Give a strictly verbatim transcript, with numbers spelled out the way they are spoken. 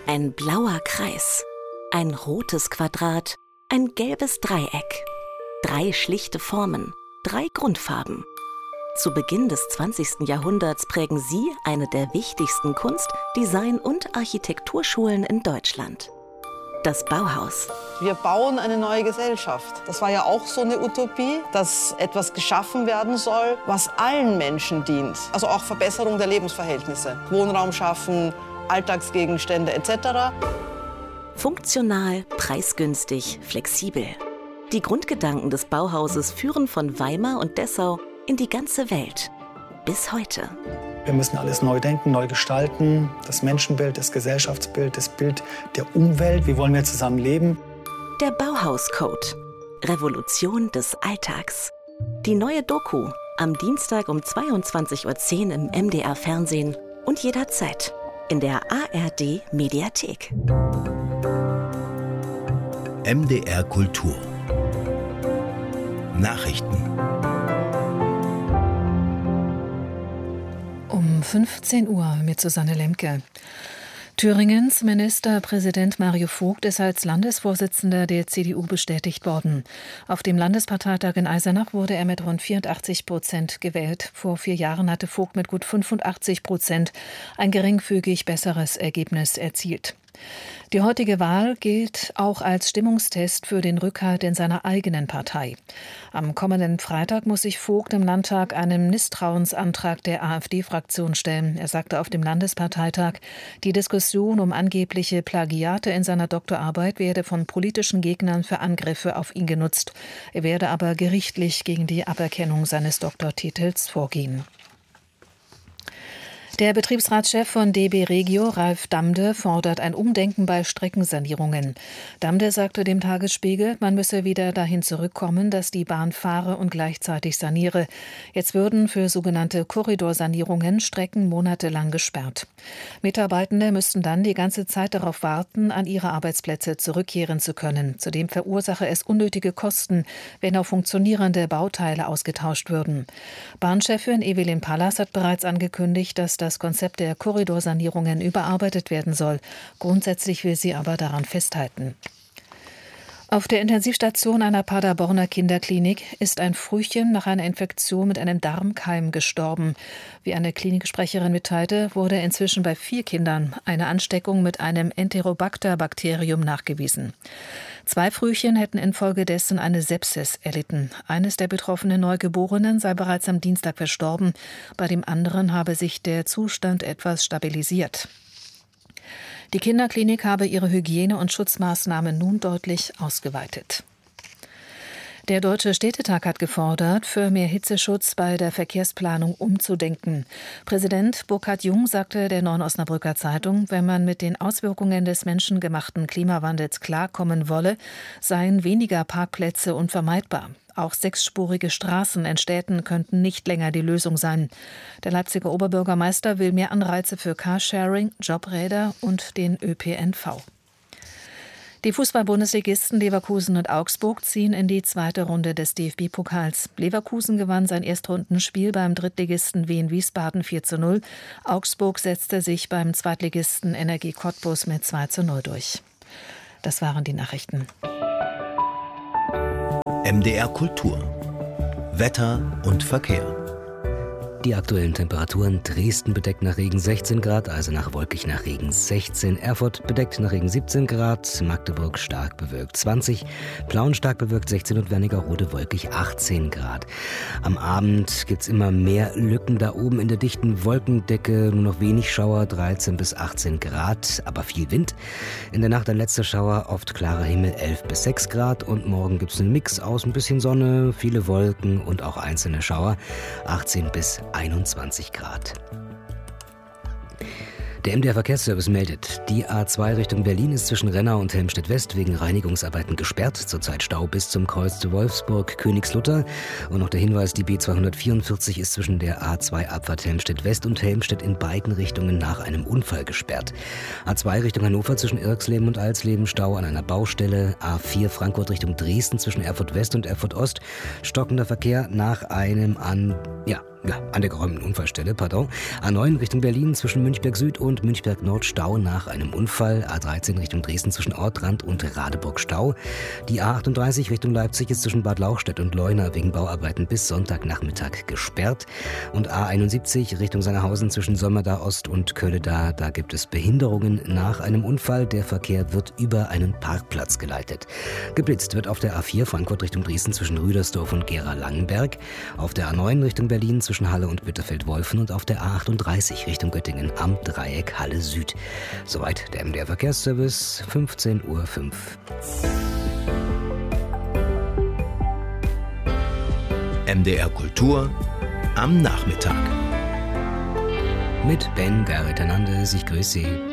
Ein blauer Kreis, ein rotes Quadrat, ein gelbes Dreieck. Drei schlichte Formen, drei Grundfarben. Zu Beginn des zwanzigsten Jahrhunderts prägen sie eine der wichtigsten Kunst-, Design- und Architekturschulen in Deutschland. Das Bauhaus. Wir bauen eine neue Gesellschaft. Das war ja auch so eine Utopie, dass etwas geschaffen werden soll, was allen Menschen dient. Also auch Verbesserung der Lebensverhältnisse. Wohnraum schaffen, Alltagsgegenstände et cetera. Funktional, preisgünstig, flexibel. Die Grundgedanken des Bauhauses führen von Weimar und Dessau in die ganze Welt. Bis heute. Wir müssen alles neu denken, neu gestalten. Das Menschenbild, das Gesellschaftsbild, das Bild der Umwelt. Wie wollen wir zusammen leben? Der Bauhauscode. Revolution des Alltags. Die neue Doku. Am Dienstag um zweiundzwanzig Uhr zehn im M D R Fernsehen und jederzeit in der A R D Mediathek. M D R Kultur. Nachrichten. Um fünfzehn Uhr mit Susanne Lemke. Thüringens Ministerpräsident Mario Vogt ist als Landesvorsitzender der C D U bestätigt worden. Auf dem Landesparteitag in Eisenach wurde er mit rund vierundachtzig Prozent gewählt. Vor vier Jahren hatte Vogt mit gut fünfundachtzig Prozent ein geringfügig besseres Ergebnis erzielt. Die heutige Wahl gilt auch als Stimmungstest für den Rückhalt in seiner eigenen Partei. Am kommenden Freitag muss sich Vogt im Landtag einem Misstrauensantrag der AfD-Fraktion stellen. Er sagte auf dem Landesparteitag, die Diskussion um angebliche Plagiate in seiner Doktorarbeit werde von politischen Gegnern für Angriffe auf ihn genutzt. Er werde aber gerichtlich gegen die Aberkennung seines Doktortitels vorgehen. Der Betriebsratschef von D B Regio, Ralf Damde, fordert ein Umdenken bei Streckensanierungen. Damde sagte dem Tagesspiegel, man müsse wieder dahin zurückkommen, dass die Bahn fahre und gleichzeitig saniere. Jetzt würden für sogenannte Korridorsanierungen Strecken monatelang gesperrt. Mitarbeitende müssten dann die ganze Zeit darauf warten, an ihre Arbeitsplätze zurückkehren zu können. Zudem verursache es unnötige Kosten, wenn auch funktionierende Bauteile ausgetauscht würden. Bahnchefin Evelyn Pallas hat bereits angekündigt, dass das Das Konzept der Korridorsanierungen überarbeitet werden soll. Grundsätzlich will sie aber daran festhalten. Auf der Intensivstation einer Paderborner Kinderklinik ist ein Frühchen nach einer Infektion mit einem Darmkeim gestorben. Wie eine Kliniksprecherin mitteilte, wurde inzwischen bei vier Kindern eine Ansteckung mit einem Enterobacter-Bakterium nachgewiesen. Zwei Frühchen hätten infolgedessen eine Sepsis erlitten. Eines der betroffenen Neugeborenen sei bereits am Dienstag verstorben. Bei dem anderen habe sich der Zustand etwas stabilisiert. Die Kinderklinik habe ihre Hygiene- und Schutzmaßnahmen nun deutlich ausgeweitet. Der Deutsche Städtetag hat gefordert, für mehr Hitzeschutz bei der Verkehrsplanung umzudenken. Präsident Burkhard Jung sagte der Neuen Osnabrücker Zeitung, wenn man mit den Auswirkungen des menschengemachten Klimawandels klarkommen wolle, seien weniger Parkplätze unvermeidbar. Auch sechsspurige Straßen in Städten könnten nicht länger die Lösung sein. Der Leipziger Oberbürgermeister will mehr Anreize für Carsharing, Jobräder und den Ö P N V. Die Fußball-Bundesligisten Leverkusen und Augsburg ziehen in die zweite Runde des D F B-Pokals. Leverkusen gewann sein Erstrundenspiel beim Drittligisten Wien Wiesbaden vier zu null. Augsburg setzte sich beim Zweitligisten Energie Cottbus mit zwei zu null durch. Das waren die Nachrichten. M D R Kultur. Wetter und Verkehr. Die aktuellen Temperaturen: Dresden bedeckt nach Regen sechzehn Grad, Eisenach wolkig nach Regen sechzehn, Erfurt bedeckt nach Regen siebzehn Grad, Magdeburg stark bewölkt zwanzig, Plauen stark bewölkt sechzehn und Wernigerode wolkig achtzehn Grad. Am Abend gibt's immer mehr Lücken da oben in der dichten Wolkendecke, nur noch wenig Schauer, dreizehn bis achtzehn Grad, aber viel Wind. In der Nacht ein letzter Schauer, oft klarer Himmel, elf bis sechs Grad und morgen gibt's einen Mix aus ein bisschen Sonne, viele Wolken und auch einzelne Schauer, achtzehn bis einundzwanzig Grad. Der M D R Verkehrsservice meldet, die A zwei Richtung Berlin ist zwischen Rennau und Helmstedt-West wegen Reinigungsarbeiten gesperrt. Zurzeit Stau bis zum Kreuz zu Wolfsburg-Königslutter. Und noch der Hinweis, die B zweihundertvierundvierzig ist zwischen der A zwei Abfahrt Helmstedt-West und Helmstedt in beiden Richtungen nach einem Unfall gesperrt. A zwei Richtung Hannover zwischen Irxleben und Alsleben Stau an einer Baustelle. A vier Frankfurt Richtung Dresden zwischen Erfurt West und Erfurt Ost stockender Verkehr nach einem an, ja, Ja, an der geräumten Unfallstelle, pardon. A neun Richtung Berlin zwischen Münchberg Süd und Münchberg Nord Stau nach einem Unfall. A dreizehn Richtung Dresden zwischen Ortrand und Radeburg Stau. Die A achtunddreißig Richtung Leipzig ist zwischen Bad Lauchstädt und Leuna wegen Bauarbeiten bis Sonntagnachmittag gesperrt. Und A einundsiebzig Richtung Sangerhausen zwischen Solmada Ost und Kölleda. Da gibt es Behinderungen nach einem Unfall. Der Verkehr wird über einen Parkplatz geleitet. Geblitzt wird auf der A vier Frankfurt Richtung Dresden zwischen Rüdersdorf und Gera-Langenberg. Auf der A neun Richtung Berlin zwischen Halle und Bitterfeld-Wolfen und auf der A achtunddreißig Richtung Göttingen am Dreieck Halle Süd. Soweit der M D R Verkehrsservice, fünfzehn Uhr fünf. M D R Kultur am Nachmittag. Mit Ben Garret Hernandez, ich grüße Sie.